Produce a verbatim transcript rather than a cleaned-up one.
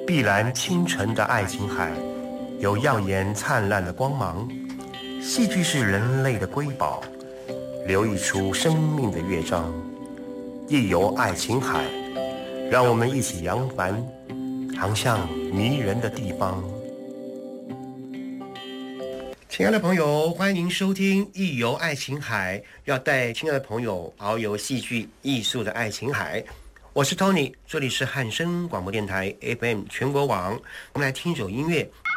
碧蓝清澈的爱琴海，有耀眼灿烂的光芒。戏剧是人类的瑰宝，流溢出生命的乐章。一游爱琴海，让我们一起扬帆，航向迷人的地方。亲爱的朋友，欢迎您收听《一游爱琴海》，要带亲爱的朋友遨游戏剧艺术的爱琴海。我是 Tony， 这里是汉声广播电台 F M 全国网。我们来听一首音乐，